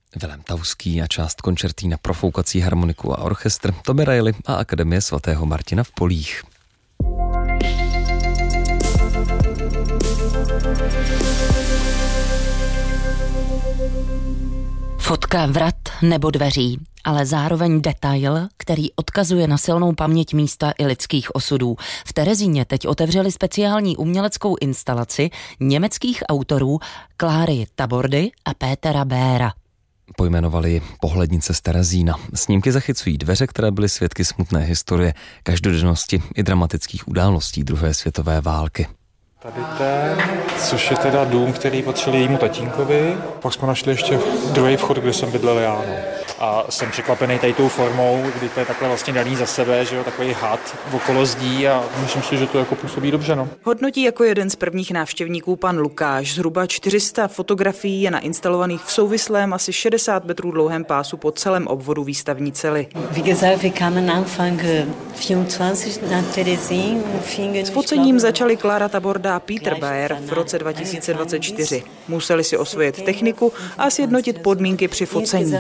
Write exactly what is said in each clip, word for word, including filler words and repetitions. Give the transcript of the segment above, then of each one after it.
Vilém Tauský a část koncertína pro foukací harmoniku a orchestr, Toby Riley a Akademie svatého Martina v Polích. Fotka vrat nebo dveří, ale zároveň detail, který odkazuje na silnou paměť místa i lidských osudů. V Terezíně teď otevřeli speciální uměleckou instalaci německých autorů Kláry Tabordy a Pétera Béra. Pojmenovali ji Pohlednice z Terezína. Snímky zachycují dveře, které byly svědky smutné historie, každodennosti i dramatických událostí druhé světové války. Tady ten, což je teda dům, který patřil jejímu tatínkovi. Pak jsme našli ještě druhý vchod, kde jsem bydlel já. No. A jsem překvapený tady tou formou, kdy to je takhle vlastně daný za sebe, že jo, takový had okolo zdí a myslím si, že to jako působí dobře, no. Hodnotí jako jeden z prvních návštěvníků pan Lukáš. Zhruba čtyři sta fotografií je nainstalovaných v souvislém asi šedesát metrů dlouhém pásu po celém obvodu výstavní cely. S focením začali Klára Taborda a Peter Bér v roce dva tisíce dvacet čtyři. Museli si osvojit techniku a sjednotit podmínky při focení.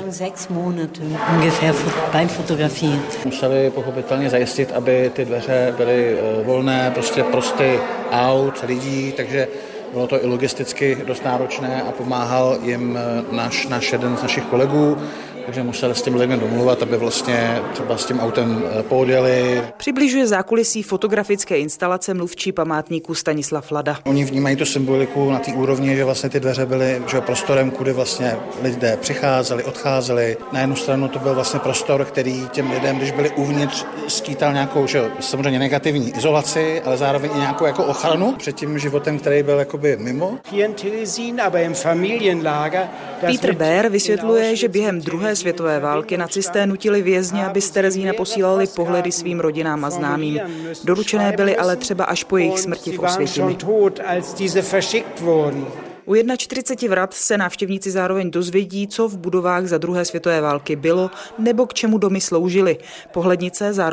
Museli pochopitelně zajistit, aby ty dveře byly volné, prostě prosty aut, lidí, takže bylo to i logisticky dost náročné a pomáhal jim náš, náš jeden z našich kolegů, takže museli s tím lidmi domluvat, aby vlastně třeba s tím autem poodjeli. Přibližuje zákulisí fotografické instalace mluvčí památníku Stanislav Lada. Oni vnímají tu symboliku na té úrovni, že vlastně ty dveře byly že prostorem, kudy vlastně lidé přicházeli, odcházeli. Na jednu stranu to byl vlastně prostor, který těm lidem, když byli uvnitř, skýtal nějakou že, samozřejmě negativní izolaci, ale zároveň i nějakou jako ochranu před tím životem, který byl jakoby mimo. Peter Bér vysvětluje, že během druhé světové války nacisté nutili vězně, aby z Terezína posílali pohledy svým rodinám a známým. Doručené byly ale třeba až po jejich smrti v Osvětimi. U čtyřicet jedna vrat se návštěvníci zároveň dozvědí, co v budovách za druhé světové války bylo nebo k čemu domy sloužily. Pohlednice zároveň